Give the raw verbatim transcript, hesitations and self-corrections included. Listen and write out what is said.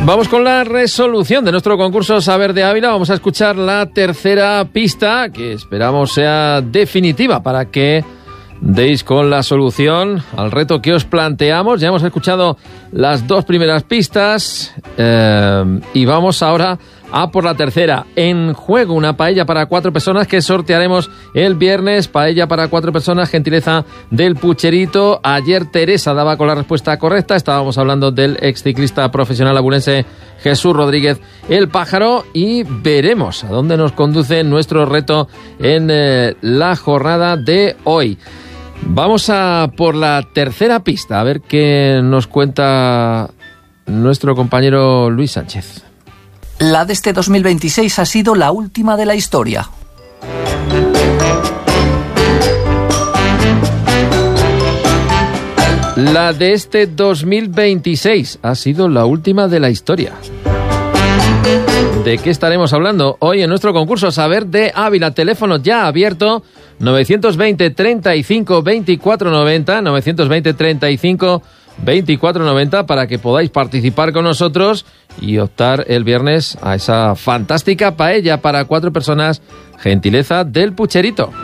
Vamos con la resolución de nuestro concurso Saber de Ávila. Vamos a escuchar la tercera pista, que esperamos sea definitiva para que deis con la solución al reto que os planteamos. Ya hemos escuchado las dos primeras pistas eh, y vamos ahora a por la tercera. En juego una paella para cuatro personas que sortearemos el viernes. Paella para cuatro personas, gentileza del Pucherito. Ayer Teresa daba con la respuesta correcta. Estábamos hablando del exciclista profesional abulense Jesús Rodríguez el Pájaro, y veremos a dónde nos conduce nuestro reto en eh, la jornada de hoy. Vamos a por la tercera pista, a ver qué nos cuenta nuestro compañero Luis Sánchez. La de este dos mil veintiséis ha sido la última de la historia. La de este dos mil veintiséis ha sido la última de la historia. ¿De qué estaremos hablando hoy en nuestro concurso Saber de Ávila? Teléfono ya abierto, novecientos veinte, treinta y cinco, veinticuatro noventa, novecientos veinte, treinta y cinco, veinticuatro noventa, para que podáis participar con nosotros y optar el viernes a esa fantástica paella para cuatro personas, gentileza del Pucherito.